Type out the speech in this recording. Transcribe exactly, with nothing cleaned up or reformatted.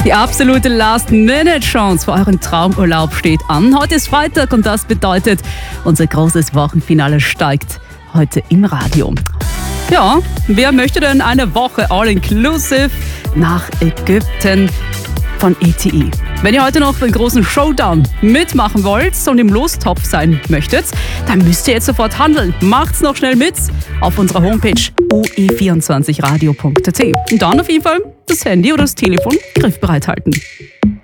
Die absolute Last-Minute-Chance für euren Traumurlaub steht an. Heute ist Freitag und das bedeutet, unser großes Wochenfinale steigt heute im Radio. Ja, wer möchte denn eine Woche all-inclusive nach Ägypten von E T I? Wenn ihr heute noch den großen Showdown mitmachen wollt und im Lostopf sein möchtet, dann müsst ihr jetzt sofort handeln. Macht's noch schnell mit auf unserer Homepage u e vierundzwanzig radio punkt a t. Und dann auf jeden Fall das Handy oder das Telefon griffbereit halten.